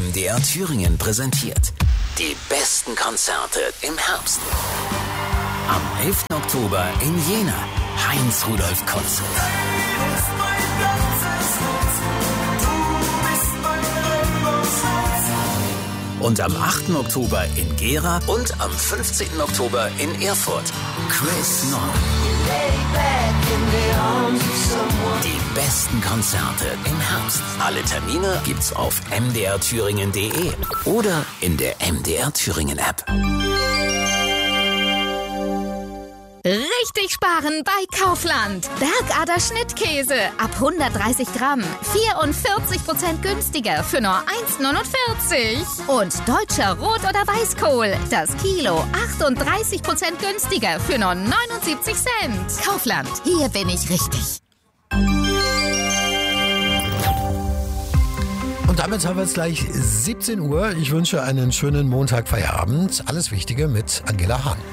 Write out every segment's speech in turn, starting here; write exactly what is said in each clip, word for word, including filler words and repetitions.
M D R Thüringen präsentiert die besten Konzerte im Herbst. Am elften Oktober in Jena, Heinz-Rudolf Konzert. Und am achten Oktober in Gera und am fünfzehnten Oktober in Erfurt, Chris Nord. Die besten Konzerte im Herbst. Alle Termine gibt's auf m d r thüringen punkt d e oder in der M D R Thüringen App. Richtig sparen bei Kaufland. Bergader Schnittkäse ab hundertdreißig Gramm. vierundvierzig Prozent günstiger für nur eins neunundvierzig. Und deutscher Rot- oder Weißkohl. Das Kilo achtunddreißig Prozent günstiger für nur neunundsiebzig Cent. Kaufland, hier bin ich richtig. Und damit haben wir jetzt gleich siebzehn Uhr. Ich wünsche einen schönen Montagfeierabend. Alles Wichtige mit Angela Hahn.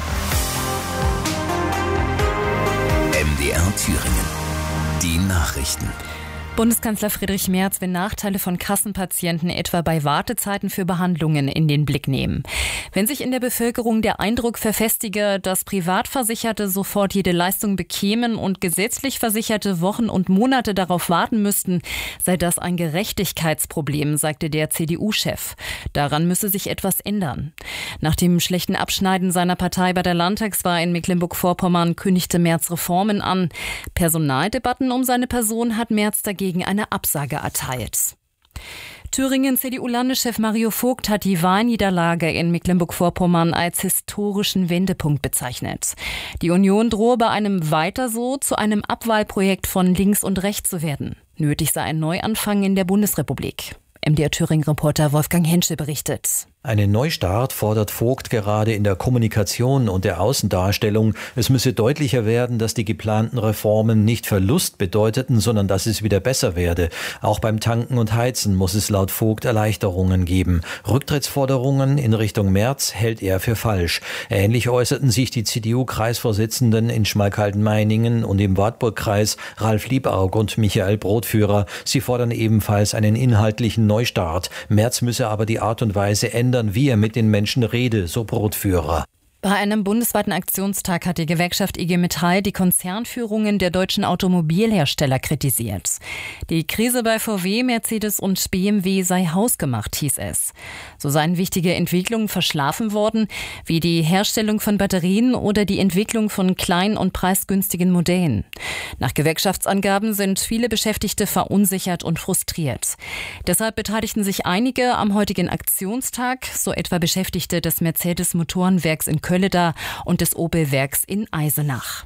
M D R Thüringen. Die Nachrichten. Bundeskanzler Friedrich Merz will Nachteile von Kassenpatienten etwa bei Wartezeiten für Behandlungen in den Blick nehmen. Wenn sich in der Bevölkerung der Eindruck verfestige, dass Privatversicherte sofort jede Leistung bekämen und gesetzlich Versicherte Wochen und Monate darauf warten müssten, sei das ein Gerechtigkeitsproblem, sagte der C D U-Chef. Daran müsse sich etwas ändern. Nach dem schlechten Abschneiden seiner Partei bei der Landtagswahl in Mecklenburg-Vorpommern kündigte Merz Reformen an. Personaldebatten um seine Person hat Merz dagegen gegen eine Absage erteilt. Thüringen-C D U-Landeschef Mario Vogt hat die Wahlniederlage in Mecklenburg-Vorpommern als historischen Wendepunkt bezeichnet. Die Union drohe bei einem Weiter so zu einem Abwahlprojekt von links und rechts zu werden. Nötig sei ein Neuanfang in der Bundesrepublik. M D R Thüringen-Reporter Wolfgang Henschel berichtet. Einen Neustart fordert Vogt gerade in der Kommunikation und der Außendarstellung. Es müsse deutlicher werden, dass die geplanten Reformen nicht Verlust bedeuteten, sondern dass es wieder besser werde. Auch beim Tanken und Heizen muss es laut Vogt Erleichterungen geben. Rücktrittsforderungen in Richtung Merz hält er für falsch. Ähnlich äußerten sich die C D U-Kreisvorsitzenden in Schmalkalden-Meiningen und im Wartburg-Kreis Ralf Liebaug und Michael Brotführer. Sie fordern ebenfalls einen inhaltlichen Neustart. Merz müsse aber die Art und Weise ändern, wie er mit den Menschen rede, so Brotführer. Bei einem bundesweiten Aktionstag hat die Gewerkschaft I G Metall die Konzernführungen der deutschen Automobilhersteller kritisiert. Die Krise bei V W, Mercedes und B M W sei hausgemacht, hieß es. So seien wichtige Entwicklungen verschlafen worden, wie die Herstellung von Batterien oder die Entwicklung von kleinen und preisgünstigen Modellen. Nach Gewerkschaftsangaben sind viele Beschäftigte verunsichert und frustriert. Deshalb beteiligten sich einige am heutigen Aktionstag, so etwa Beschäftigte des Mercedes-Motorenwerks in Köln und des Opel-Werks in Eisenach.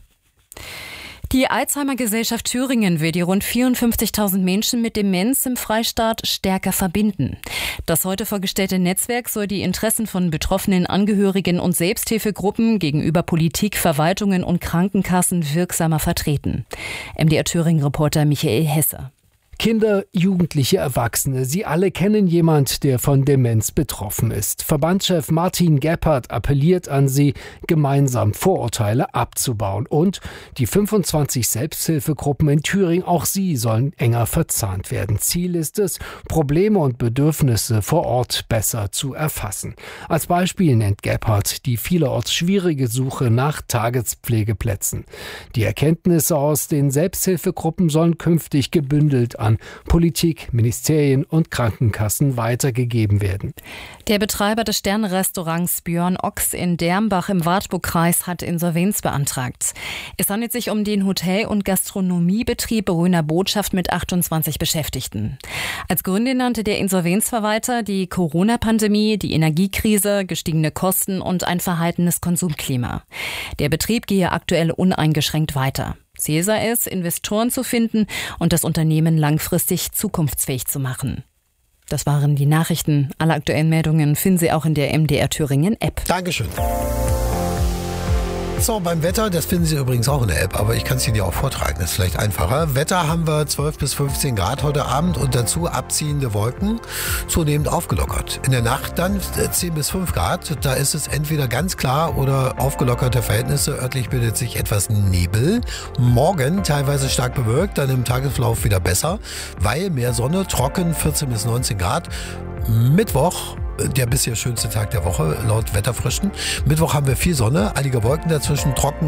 Die Alzheimer-Gesellschaft Thüringen will die rund vierundfünfzigtausend Menschen mit Demenz im Freistaat stärker verbinden. Das heute vorgestellte Netzwerk soll die Interessen von betroffenen Angehörigen und Selbsthilfegruppen gegenüber Politik, Verwaltungen und Krankenkassen wirksamer vertreten. M D R Thüringen-Reporter Michael Hesse. Kinder, Jugendliche, Erwachsene, sie alle kennen jemand, der von Demenz betroffen ist. Verbandschef Martin Gebhardt appelliert an sie, gemeinsam Vorurteile abzubauen. Und die fünfundzwanzig Selbsthilfegruppen in Thüringen, auch sie sollen enger verzahnt werden. Ziel ist es, Probleme und Bedürfnisse vor Ort besser zu erfassen. Als Beispiel nennt Gebhardt die vielerorts schwierige Suche nach Tagespflegeplätzen. Die Erkenntnisse aus den Selbsthilfegruppen sollen künftig gebündelt an Politik, Ministerien und Krankenkassen weitergegeben werden. Der Betreiber des Sterne-Restaurants Björn Ochs in Dermbach im Wartburg-Kreis hat Insolvenz beantragt. Es handelt sich um den Hotel- und Gastronomiebetrieb Röner Botschaft mit achtundzwanzig Beschäftigten. Als Gründe nannte der Insolvenzverwalter die Corona-Pandemie, die Energiekrise, gestiegene Kosten und ein verhaltenes Konsumklima. Der Betrieb gehe aktuell uneingeschränkt weiter. Ziel sei es, Investoren zu finden und das Unternehmen langfristig zukunftsfähig zu machen. Das waren die Nachrichten. Alle aktuellen Meldungen finden Sie auch in der M D R Thüringen App. Dankeschön. So, beim Wetter, das finden Sie übrigens auch in der App, aber ich kann es Ihnen ja auch vortragen, das ist vielleicht einfacher. Wetter haben wir zwölf bis fünfzehn Grad heute Abend und dazu abziehende Wolken, zunehmend aufgelockert. In der Nacht dann zehn bis fünf Grad, da ist es entweder ganz klar oder aufgelockerte Verhältnisse. Örtlich bildet sich etwas Nebel. Morgen teilweise stark bewölkt, dann im Tagesverlauf wieder besser, weil mehr Sonne, trocken, vierzehn bis neunzehn Grad. Mittwoch, der bisher schönste Tag der Woche, laut Wetterfrischen. Mittwoch haben wir viel Sonne, einige Wolken dazwischen, trocken